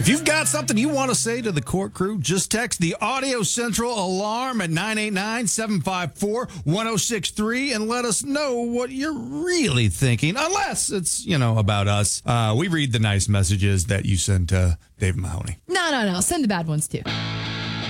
If you've got something you want to say to the court crew, just text the Audio Central alarm at 989-754-1063 and let us know what you're really thinking. Unless it's, about us. We read the nice messages that you send to Dave Mahoney. No. Send the bad ones too.